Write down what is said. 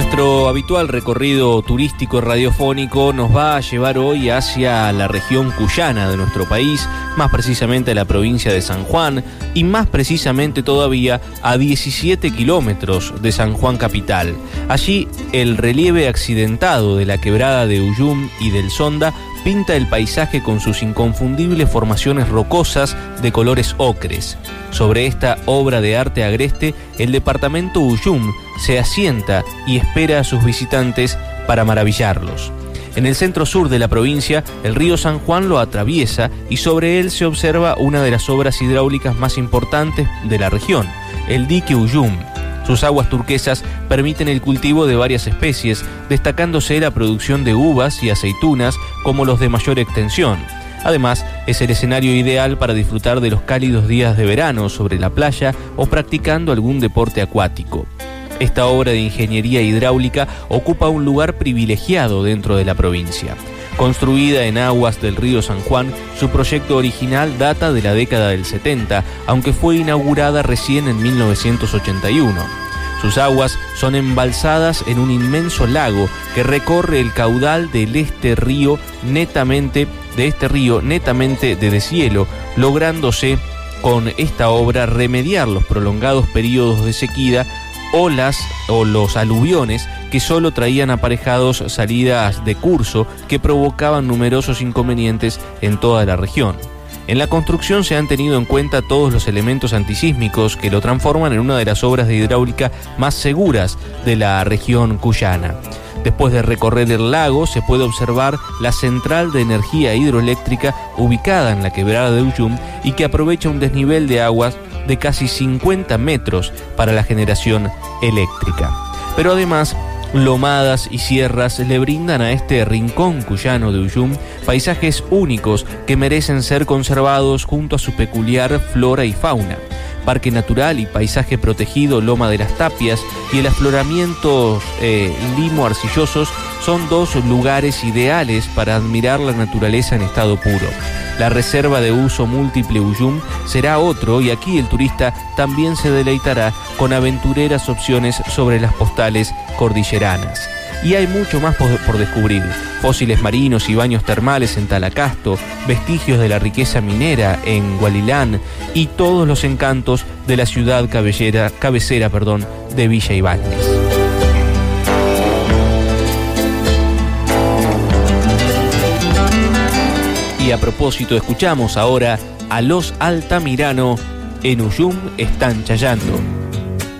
Nuestro habitual recorrido turístico radiofónico nos va a llevar hoy hacia la región cuyana de nuestro país, más precisamente a la provincia de San Juan y más precisamente todavía a 17 kilómetros de San Juan capital. Allí el relieve accidentado de la quebrada de Uyum y del Sonda pinta el paisaje con sus inconfundibles formaciones rocosas de colores ocres. Sobre esta obra de arte agreste, el departamento Uyum se asienta y espera a sus visitantes para maravillarlos. En el centro sur de la provincia, el río San Juan lo atraviesa y sobre él se observa una de las obras hidráulicas más importantes de la región, el dique Uyum. Sus aguas turquesas permiten el cultivo de varias especies, destacándose la producción de uvas y aceitunas como los de mayor extensión. Además, es el escenario ideal para disfrutar de los cálidos días de verano sobre la playa o practicando algún deporte acuático. Esta obra de ingeniería hidráulica ocupa un lugar privilegiado dentro de la provincia. Construida en aguas del río San Juan, su proyecto original data de la década del 70, aunque fue inaugurada recién en 1981. Sus aguas son embalsadas en un inmenso lago que recorre el caudal de este río netamente de deshielo, lográndose con esta obra remediar los prolongados periodos de sequía o los aluviones que solo traían aparejados salidas de curso que provocaban numerosos inconvenientes en toda la región. En la construcción se han tenido en cuenta todos los elementos antisísmicos que lo transforman en una de las obras de hidráulica más seguras de la región cuyana. Después de recorrer el lago, se puede observar la central de energía hidroeléctrica ubicada en la quebrada de Uyum y que aprovecha un desnivel de aguas de casi 50 metros para la generación eléctrica. Pero además, lomadas y sierras le brindan a este rincón cuyano de Uyum paisajes únicos que merecen ser conservados junto a su peculiar flora y fauna. Parque Natural y Paisaje Protegido Loma de las Tapias y el afloramiento limo-arcillosos son dos lugares ideales para admirar la naturaleza en estado puro. La reserva de uso múltiple Uyum será otro y aquí el turista también se deleitará con aventureras opciones sobre las postales cordilleranas. Y hay mucho más por descubrir: fósiles marinos y baños termales en Talacasto, vestigios de la riqueza minera en Hualilán y todos los encantos de la ciudad cabecera de Villa Ibáñez. Y a propósito, escuchamos ahora a los Altamirano. En Uyum están chayando.